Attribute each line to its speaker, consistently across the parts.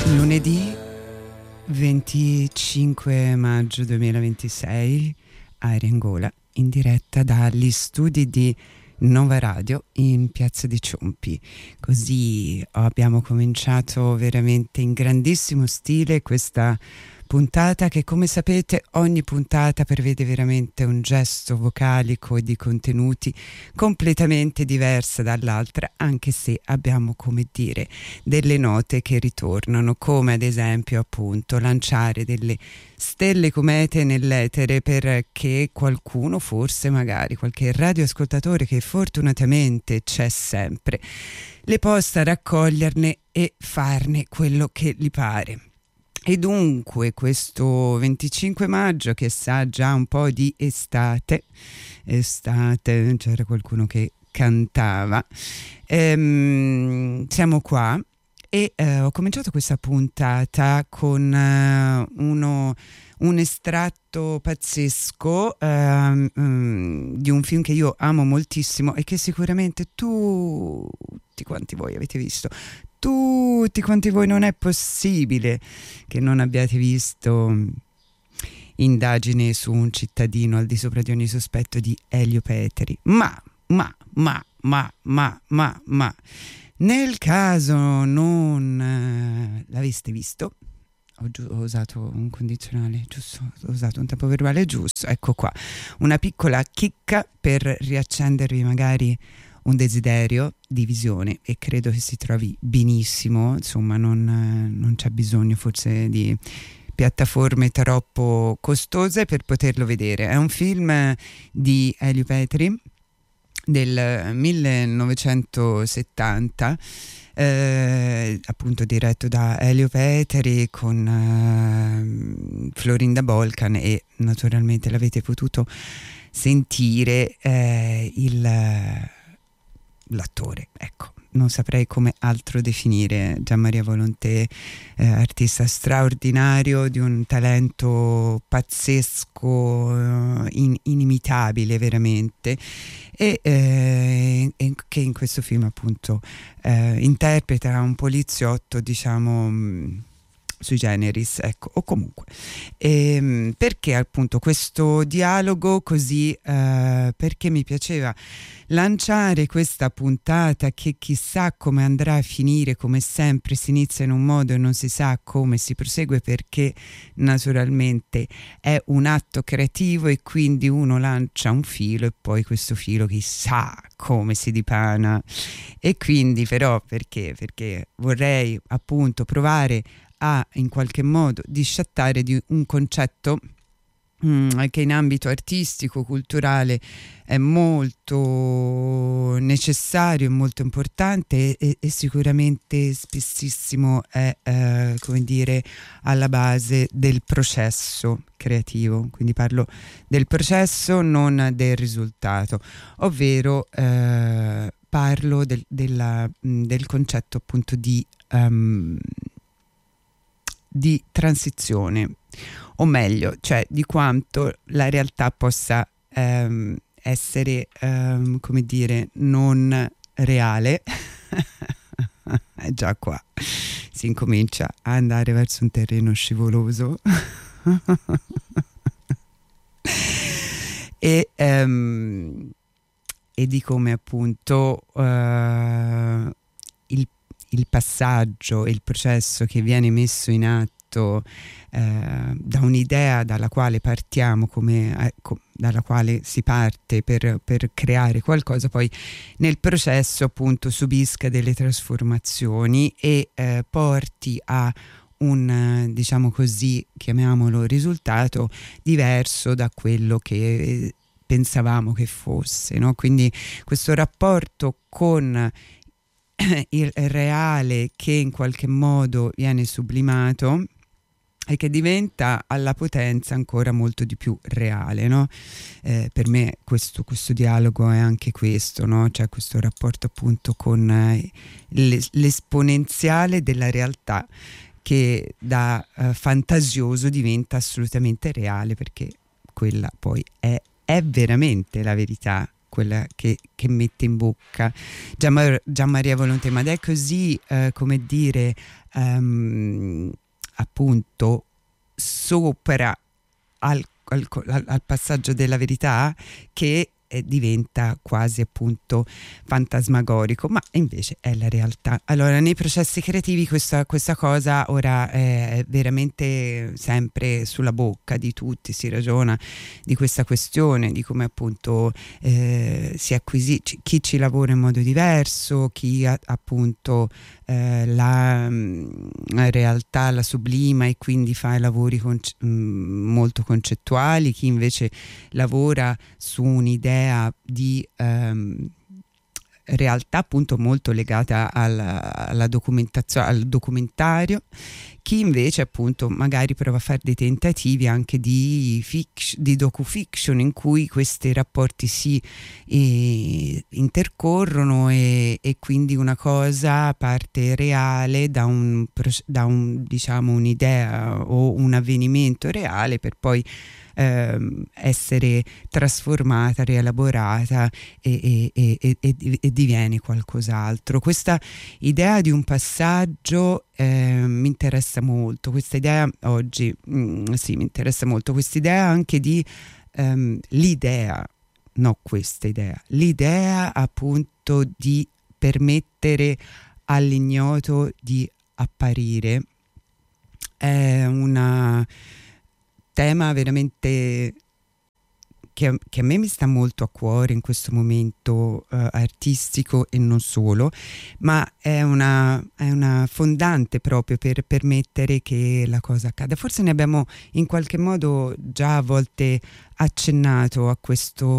Speaker 1: Lunedì 25 maggio 2026, Arengola, in diretta dagli studi di Nova Radio in Piazza di Ciompi. Così abbiamo cominciato veramente in grandissimo stile questa puntata che, come sapete, ogni puntata prevede veramente un gesto vocalico e di contenuti completamente diversa dall'altra, anche se abbiamo, come dire, delle note che ritornano, come ad esempio appunto lanciare delle stelle comete nell'etere perché qualcuno, forse magari qualche radioascoltatore che fortunatamente c'è sempre, le possa raccoglierne e farne quello che gli pare. E dunque questo 25 maggio, che sa già un po' di estate, c'era qualcuno che cantava, siamo qua e ho cominciato questa puntata con un estratto pazzesco di un film che io amo moltissimo e che sicuramente tutti quanti voi avete visto. Tutti quanti voi, non è possibile che non abbiate visto Indagine su un cittadino al di sopra di ogni sospetto di Elio Peteri. Ma nel caso non l'aveste visto, ho usato un condizionale giusto, ho usato un tempo verbale giusto, ecco qua una piccola chicca per riaccendervi magari un desiderio di visione, e credo che si trovi benissimo, insomma non c'è bisogno forse di piattaforme troppo costose per poterlo vedere. È un film di Elio Peteri del 1970, appunto diretto da Elio Peteri con Florinda Bolkan, e naturalmente l'avete potuto sentire l'attore, ecco, non saprei come altro definire Gianmaria Volonté, artista straordinario, di un talento pazzesco, inimitabile veramente, e che in questo film appunto interpreta un poliziotto, diciamo, sui generis, ecco, o comunque perché appunto questo dialogo così, perché mi piaceva lanciare questa puntata che chissà come andrà a finire. Come sempre si inizia in un modo e non si sa come si prosegue, perché naturalmente è un atto creativo e quindi uno lancia un filo e poi questo filo chissà come si dipana, e quindi però perché vorrei appunto provare a in qualche modo discettare di un concetto che in ambito artistico, culturale è molto necessario e molto importante, e sicuramente spessissimo è come dire alla base del processo creativo. Quindi parlo del processo, non del risultato, ovvero parlo del concetto appunto di transizione, o meglio, cioè di quanto la realtà possa essere, come dire, non reale. E già qua si incomincia a andare verso un terreno scivoloso. e di come appunto il passaggio e il processo che viene messo in atto da un'idea dalla quale partiamo, dalla quale si parte per creare qualcosa, poi nel processo appunto subisca delle trasformazioni e porti a un, diciamo così, chiamiamolo, risultato diverso da quello che pensavamo che fosse, no? Quindi questo rapporto con il reale che in qualche modo viene sublimato e che diventa alla potenza ancora molto di più reale, no? Per me questo dialogo è anche questo, no? Cioè questo rapporto appunto con l'esponenziale della realtà, che da fantasioso diventa assolutamente reale, perché quella poi è veramente la verità quella che mette in bocca Gian Maria Volontè, ed è così, come dire, appunto sopra al passaggio della verità, che diventa quasi appunto fantasmagorico, ma invece è la realtà. Allora, nei processi creativi questa cosa ora è veramente sempre sulla bocca di tutti, si ragiona di questa questione, di come appunto si acquisisce, chi ci lavora in modo diverso, chi appunto la realtà la sublima e quindi fa lavori molto concettuali, chi invece lavora su un'idea di realtà appunto molto legata alla documentazione, al documentario, chi invece appunto magari prova a fare dei tentativi anche di docufiction, in cui questi rapporti si intercorrono e quindi una cosa parte reale da un diciamo un'idea o un avvenimento reale, per poi essere trasformata, rielaborata e diviene qualcos'altro. Questa idea di un passaggio mi interessa molto, questa idea oggi sì, mi interessa molto questa idea anche di l'idea, no, questa idea, l'idea appunto di permettere all'ignoto di apparire. È una tema veramente che a me mi sta molto a cuore in questo momento artistico e non solo, ma è una fondante proprio per permettere che la cosa accada. Forse ne abbiamo in qualche modo già a volte accennato a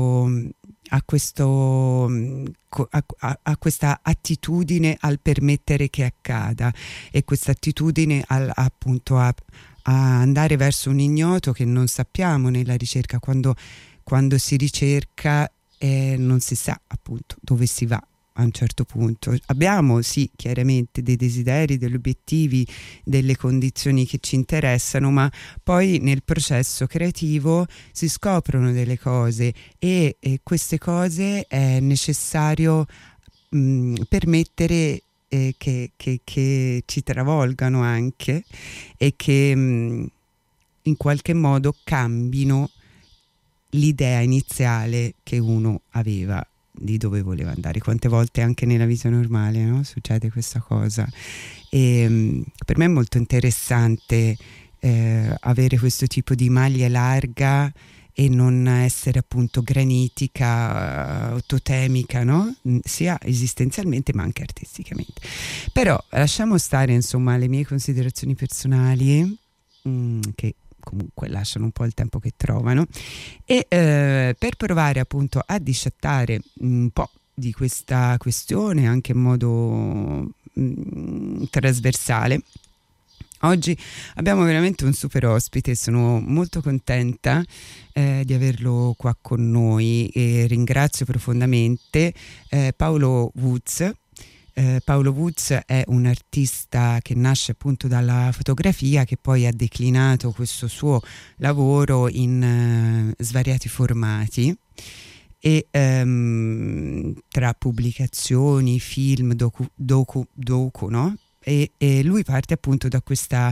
Speaker 1: questa attitudine al permettere che accada, e questa attitudine appunto a andare verso un ignoto che non sappiamo nella ricerca. Quando si ricerca non si sa appunto dove si va. A un certo punto abbiamo sì chiaramente dei desideri, degli obiettivi, delle condizioni che ci interessano, ma poi nel processo creativo si scoprono delle cose e queste cose è necessario permettere che ci travolgano anche, e che in qualche modo cambino l'idea iniziale che uno aveva di dove voleva andare. Quante volte anche nella vita normale, no? Succede questa cosa, e per me è molto interessante avere questo tipo di maglia larga e non essere appunto granitica, totemica, no? Sia esistenzialmente ma anche artisticamente. Però lasciamo stare insomma le mie considerazioni personali, che comunque lasciano un po' il tempo che trovano, e per provare appunto a discettare un po' di questa questione anche in modo trasversale, oggi abbiamo veramente un super ospite. Sono molto contenta di averlo qua con noi e ringrazio profondamente Paolo Woods. Paolo Woods è un artista che nasce appunto dalla fotografia, che poi ha declinato questo suo lavoro in svariati formati, e tra pubblicazioni, film, docu, no? E lui parte appunto da questa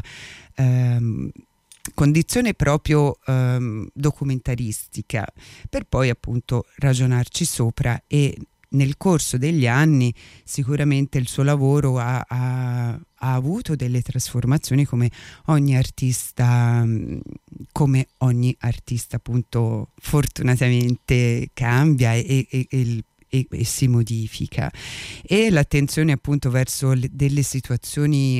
Speaker 1: condizione proprio documentaristica, per poi appunto ragionarci sopra, e nel corso degli anni sicuramente il suo lavoro ha avuto delle trasformazioni, come ogni artista appunto fortunatamente cambia e si modifica, e l'attenzione appunto verso delle situazioni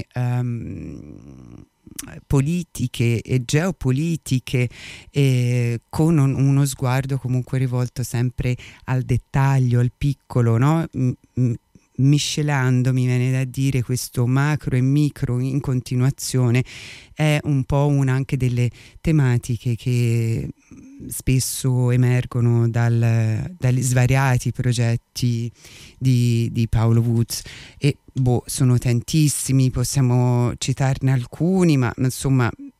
Speaker 1: politiche e geopolitiche, con uno sguardo comunque rivolto sempre al dettaglio, al piccolo, no? Miscelando, mi viene da dire, questo macro e micro in continuazione, è un po' una anche delle tematiche che spesso emergono dagli svariati progetti di Paolo Woods, e sono tantissimi, possiamo citarne alcuni, ma insomma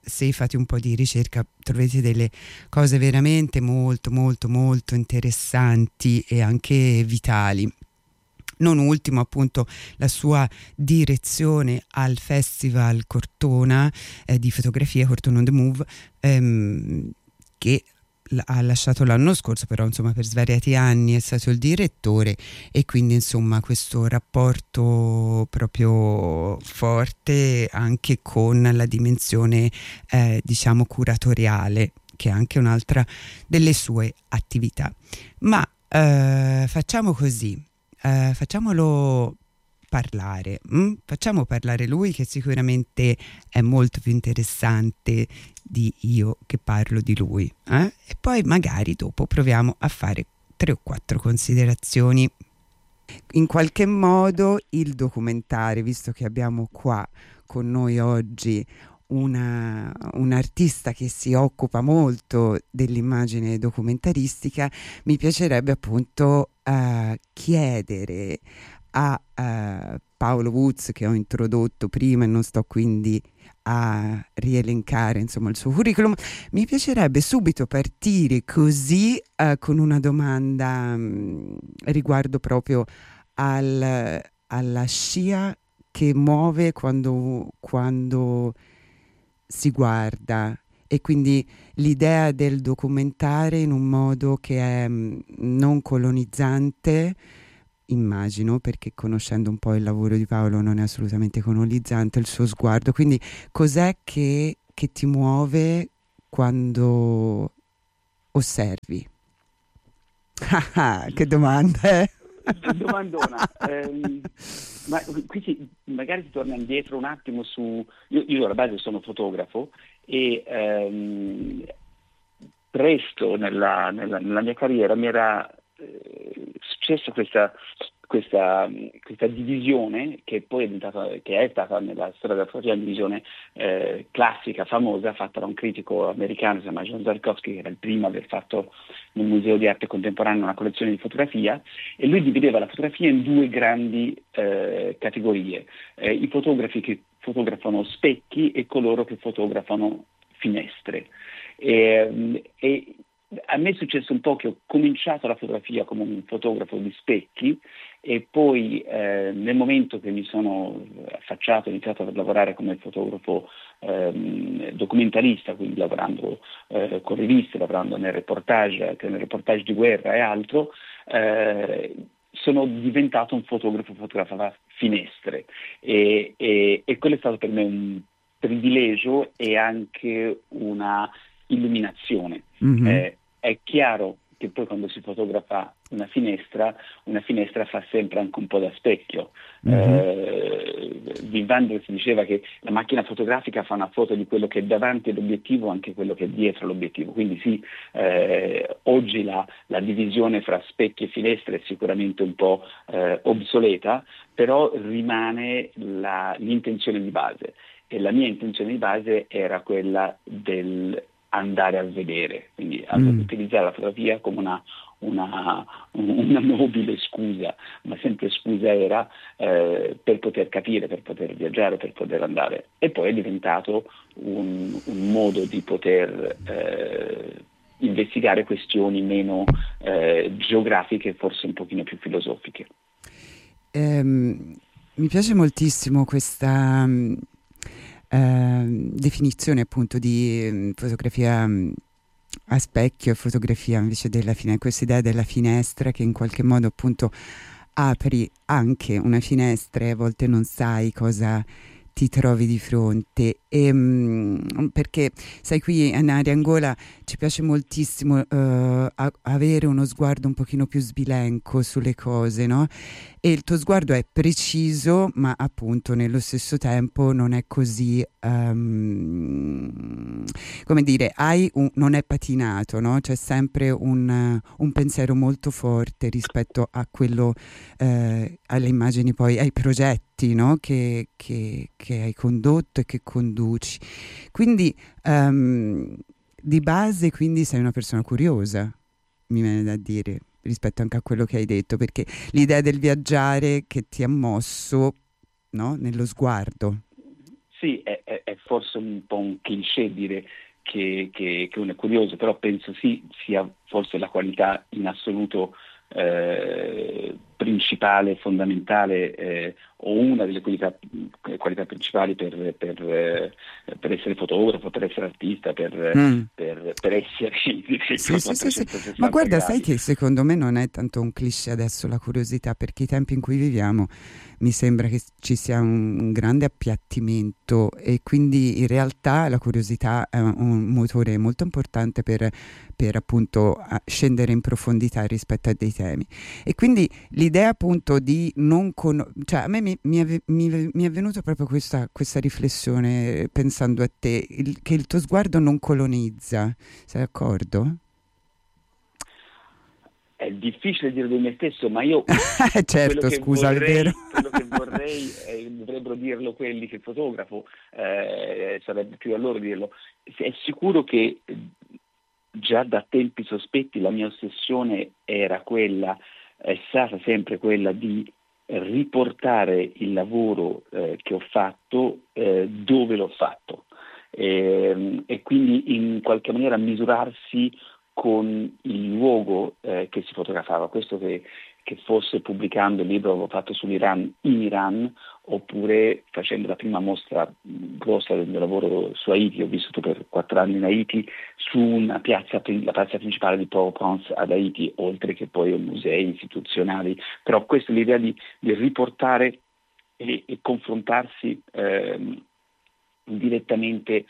Speaker 1: se fate un po' di ricerca troverete delle cose veramente molto molto molto interessanti e anche vitali. Non ultimo appunto la sua direzione al Festival Cortona di fotografia, Cortona on the Move, che ha lasciato l'anno scorso, però insomma per svariati anni è stato il direttore, e quindi insomma questo rapporto proprio forte anche con la dimensione diciamo curatoriale, che è anche un'altra delle sue attività. Ma facciamo così. Facciamolo parlare, facciamo parlare lui, che sicuramente è molto più interessante di io che parlo di lui, e poi magari dopo proviamo a fare 3 o 4 considerazioni. In qualche modo il documentario, visto che abbiamo qua con noi oggi un artista che si occupa molto dell'immagine documentaristica, mi piacerebbe appunto chiedere a Paolo Woods, che ho introdotto prima e non sto quindi a rielencare insomma il suo curriculum. Mi piacerebbe subito partire così con una domanda riguardo proprio alla scia che muove quando si guarda, e quindi l'idea del documentare in un modo che è non colonizzante, immagino, perché conoscendo un po' il lavoro di Paolo non è assolutamente colonizzante il suo sguardo. Quindi cos'è che ti muove quando osservi? Che domanda, eh?
Speaker 2: Domandona. Ma qui magari si torna indietro un attimo su... Io alla base sono fotografo e presto nella mia carriera mi era successa questa divisione che poi è stata nella storia della fotografia una divisione classica, famosa, fatta da un critico americano, si chiama John Zarkowski, che era il primo a aver fatto nel Museo di Arte Contemporanea una collezione di fotografia, e lui divideva la fotografia in 2 grandi categorie: i fotografi che fotografano specchi e coloro che fotografano finestre. E a me è successo un po' che ho cominciato la fotografia come un fotografo di specchi, e poi nel momento che mi sono affacciato, ho iniziato a lavorare come fotografo documentarista, quindi lavorando con riviste, lavorando nel reportage di guerra e altro, sono diventato un fotografava finestre, e quello è stato per me un privilegio e anche una illuminazione.
Speaker 1: Mm-hmm.
Speaker 2: È chiaro che poi quando si fotografa una finestra fa sempre anche un po' da specchio. Wim Wenders diceva che la macchina fotografica fa una foto di quello che è davanti all'obiettivo, anche quello che è dietro l'obiettivo. Quindi sì, oggi la divisione fra specchi e finestre è sicuramente un po' obsoleta, però rimane l'intenzione di base, e la mia intenzione di base era quella del andare a vedere, quindi utilizzare la fotografia come una nobile scusa, ma sempre scusa era, per poter capire, per poter viaggiare, per poter andare. E poi è diventato un modo di poter investigare questioni meno geografiche, forse un pochino più filosofiche.
Speaker 1: Mi piace moltissimo questa definizione appunto di fotografia a specchio e fotografia invece della finestra, questa idea della finestra che in qualche modo appunto apri anche una finestra e a volte non sai cosa ti trovi di fronte, perché sai, qui in Area Angola ci piace moltissimo avere uno sguardo un pochino più sbilenco sulle cose, no? E il tuo sguardo è preciso, ma appunto nello stesso tempo non è così, come dire, non è patinato, no? C'è sempre un pensiero molto forte rispetto a quello, alle immagini, poi ai progetti, no? Che hai condotto e che conduci. Quindi di base quindi sei una persona curiosa, mi viene da dire, rispetto anche a quello che hai detto, perché l'idea del viaggiare che ti ha mosso, no? Nello sguardo.
Speaker 2: Sì, è forse un po' un cliché dire che uno è curioso, però penso sì sia forse la qualità in assoluto principale, fondamentale, o una delle qualità principali per essere fotografo, per essere artista,
Speaker 1: Mm.
Speaker 2: per essere
Speaker 1: Sì, sì,
Speaker 2: a
Speaker 1: sì, sì. Ma
Speaker 2: 360
Speaker 1: guarda, sai
Speaker 2: gradi.
Speaker 1: che secondo me non è tanto un cliché adesso la curiosità, perché i tempi in cui viviamo mi sembra che ci sia un grande appiattimento e quindi in realtà la curiosità è un motore molto importante per appunto scendere in profondità rispetto a dei temi. E quindi l'idea appunto di non cioè a me mi è venuta proprio questa riflessione pensando a te, che il tuo sguardo non colonizza, sei d'accordo?
Speaker 2: È difficile dire di me stesso, ma io
Speaker 1: Certo, scusa, è vero.
Speaker 2: quello che vorrei, dovrebbero dirlo quelli che fotografo, sarebbe più a loro dirlo. È sicuro che già da tempi sospetti la mia ossessione è stata sempre quella di riportare il lavoro che ho fatto dove l'ho fatto, e quindi in qualche maniera misurarsi con il luogo che si fotografava. Questo che fosse pubblicando il libro che avevo fatto sull'Iran in Iran, oppure facendo la prima mostra grossa del mio lavoro su Haiti. Ho vissuto per 4 anni in Haiti, su una piazza, la piazza principale di Port-au-Prince ad Haiti, oltre che poi musei istituzionali. Però questa è l'idea di riportare e confrontarsi direttamente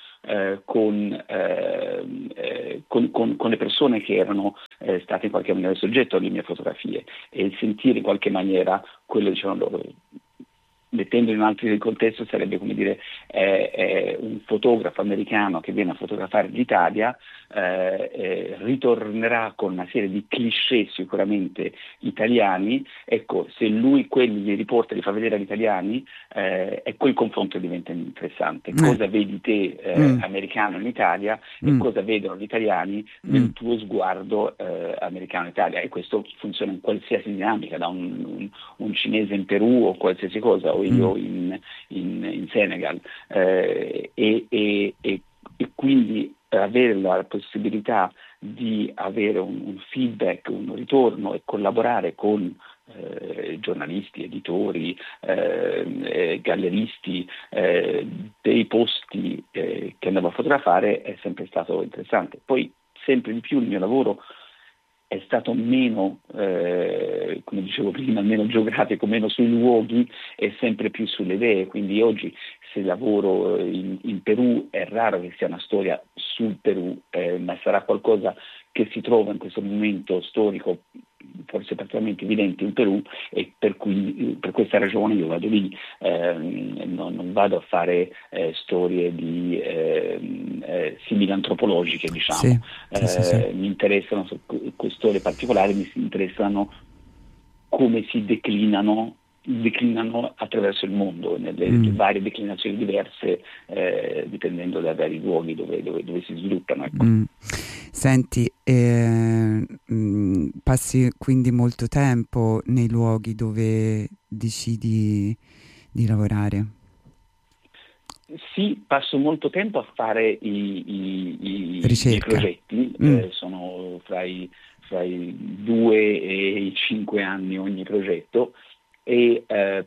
Speaker 2: con le persone che erano state in qualche maniera soggetto alle mie fotografie, e il sentire in qualche maniera quello, diciamo loro. Mettendo in un altro contesto, sarebbe come dire un fotografo americano che viene a fotografare l'Italia, ritornerà con una serie di cliché sicuramente italiani. Ecco, se lui quelli li riporta, li fa vedere agli italiani, ecco il confronto diventa interessante. Cosa vedi te
Speaker 1: Mm.
Speaker 2: americano in Italia, e
Speaker 1: Mm.
Speaker 2: cosa vedono gli italiani
Speaker 1: Mm.
Speaker 2: nel tuo sguardo americano in Italia? E questo funziona in qualsiasi dinamica, da un cinese in Perù o qualsiasi cosa, o io in Senegal, e quindi avere la possibilità di avere un feedback, un ritorno, e collaborare con giornalisti, editori, galleristi dei posti che andavo a fotografare, è sempre stato interessante. Poi sempre di più il mio lavoro è stato meno, come dicevo prima, meno geografico, meno sui luoghi e sempre più sulle idee. Quindi oggi, se lavoro in Perù, è raro che sia una storia sul Perù, ma sarà qualcosa che si trova in questo momento storico forse particolarmente evidente in Perù, e per cui per questa ragione io vado lì, non vado a fare storie di simili antropologiche,
Speaker 1: Sì,
Speaker 2: diciamo.
Speaker 1: sì, sì, sì.
Speaker 2: Mi interessano storie particolari, mi interessano come si declinano attraverso il mondo, nelle
Speaker 1: Mm.
Speaker 2: varie declinazioni diverse, dipendendo dai vari luoghi dove si sviluppano. Ecco.
Speaker 1: Mm. Senti, passi quindi molto tempo nei luoghi dove decidi di lavorare?
Speaker 2: Sì, passo molto tempo a fare i miei
Speaker 1: Ricerca.
Speaker 2: progetti,
Speaker 1: Mm.
Speaker 2: sono fra i 2 e i 5 anni ogni progetto, e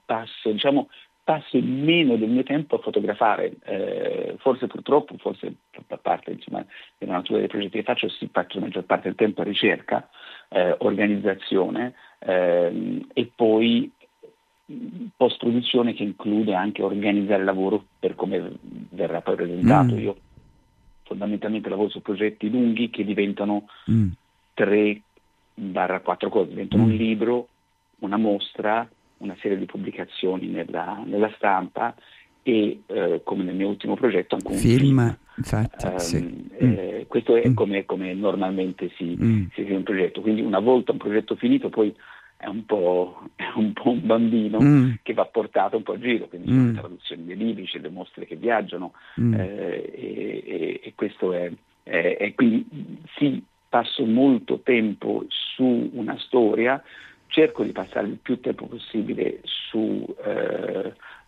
Speaker 2: passo meno del mio tempo a fotografare. Forse purtroppo, forse a parte, insomma, della natura dei progetti che faccio, si faccio la maggior parte del tempo a ricerca, organizzazione, e poi post-produzione, che include anche organizzare il lavoro per come verrà poi presentato.
Speaker 1: Mm.
Speaker 2: Io fondamentalmente lavoro su progetti lunghi che diventano
Speaker 1: Mm.
Speaker 2: 3-4 cose, diventano un
Speaker 1: Mm.
Speaker 2: libro, una mostra, una serie di pubblicazioni nella stampa, e come nel mio ultimo progetto anche un
Speaker 1: Film,
Speaker 2: film.
Speaker 1: infatti, sì. Mm.
Speaker 2: Questo è
Speaker 1: Mm.
Speaker 2: come normalmente
Speaker 1: Mm.
Speaker 2: si fa un progetto. Quindi una volta un progetto finito, poi è un po' un bambino
Speaker 1: Mm.
Speaker 2: che va portato un po' a giro, quindi sono le
Speaker 1: Mm.
Speaker 2: traduzioni dei libri, c'è le mostre che viaggiano,
Speaker 1: Mm.
Speaker 2: e questo è quindi sì, passo molto tempo su una storia, cerco di passare il più tempo possibile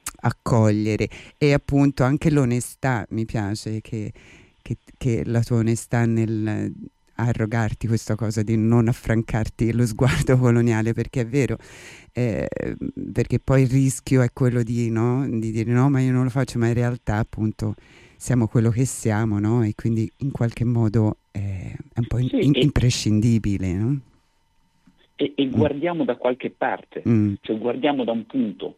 Speaker 1: accogliere. E appunto anche l'onestà, mi piace che la tua onestà nel arrogarti questa cosa di non affrancarti lo sguardo coloniale, perché è vero, eh, perché poi il rischio è quello di, no, di dire no, ma io non lo faccio, ma in realtà appunto siamo quello che siamo, no? E quindi in qualche modo è un po'
Speaker 2: Sì,
Speaker 1: imprescindibile, no?
Speaker 2: e
Speaker 1: Mm,
Speaker 2: guardiamo da qualche parte,
Speaker 1: mm,
Speaker 2: cioè guardiamo da un punto,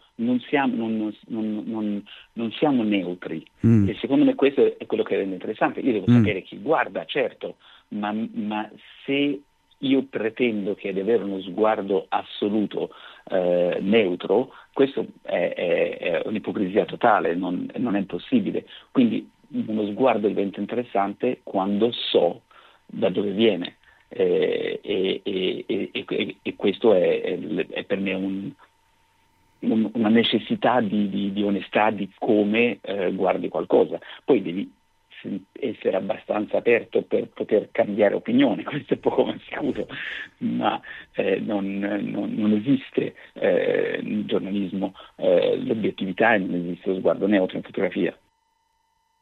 Speaker 2: non siamo neutri.
Speaker 1: mm,
Speaker 2: E secondo me questo è quello che rende interessante. Io devo
Speaker 1: mm,
Speaker 2: sapere chi guarda, certo, ma se io pretendo che di avere uno sguardo assoluto, neutro, questo è un'ipocrisia totale, non è possibile. Quindi uno sguardo diventa interessante quando so da dove viene. E questo è per me una necessità di onestà di come guardi qualcosa. Poi devi essere abbastanza aperto per poter cambiare opinione, questo è poco ma sicuro, ma non esiste nel giornalismo l'obiettività e non esiste lo sguardo neutro in fotografia.